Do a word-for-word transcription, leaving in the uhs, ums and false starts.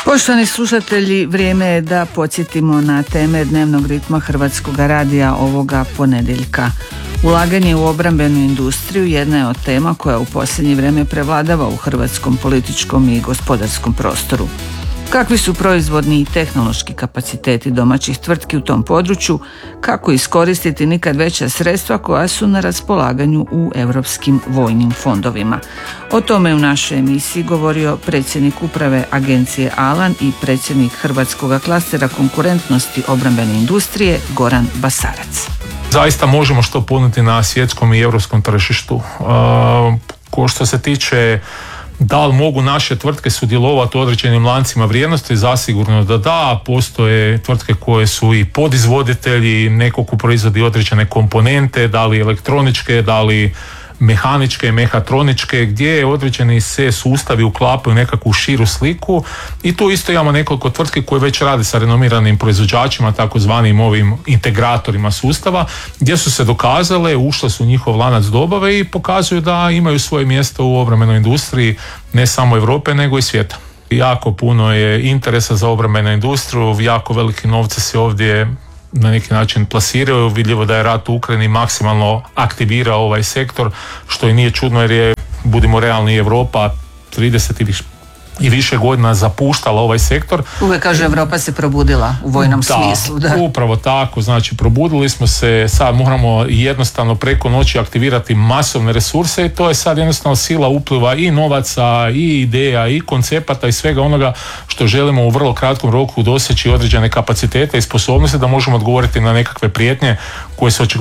Poštovani slušatelji, vrijeme je da podsjetimo na teme dnevnog ritma Hrvatskog radija ovoga ponedjeljka. Ulaganje u obrambenu industriju jedna je od tema koja u posljednje vrijeme prevladava u hrvatskom političkom i gospodarskom prostoru. Kakvi su proizvodni i tehnološki kapaciteti domaćih tvrtki u tom području, kako iskoristiti nikad veća sredstva koja su na raspolaganju u europskim vojnim fondovima. O tome je u našoj emisiji govorio predsjednik uprave agencije Alan i predsjednik Hrvatskog klastera konkurentnosti obrambene industrije Goran Basarac. Zaista možemo što ponuditi na svjetskom i europskom tržištu. Uh, ko što se tiče da li mogu naše tvrtke sudjelovati u određenim lancima vrijednosti, zasigurno da da. Postoje tvrtke koje su i podizvoditelji, neko ko proizvodi određene komponente, da li elektroničke, da li mehaničke, mehatroničke, gdje određeni se sustavi uklapaju nekakvu širu sliku i tu isto imamo nekoliko tvrtki koje već rade sa renomiranim proizvođačima, takozvanim ovim integratorima sustava, gdje su se dokazale, ušle su u njihov lanac dobave i pokazuju da imaju svoje mjesto u obrambenoj industriji ne samo Europe nego i svijeta. Jako puno je interesa za obrambenu industriju, jako veliki novci se ovdje na neki način plasiraju. Vidljivo da je rat u Ukrajini maksimalno aktivirao ovaj sektor, što i nije čudno jer je, budimo realni, Europa trideset ili i više godina zapuštala ovaj sektor. Uvijek kaže Europa se probudila u vojnom da, smislu. Da, upravo tako. Znači probudili smo se, sad moramo jednostavno preko noći aktivirati masovne resurse i to je sad jednostavno sila upliva i novaca i ideja i koncepata i svega onoga što želimo u vrlo kratkom roku doseći određene kapacitete i sposobnosti da možemo odgovoriti na nekakve prijetnje koje se očekuju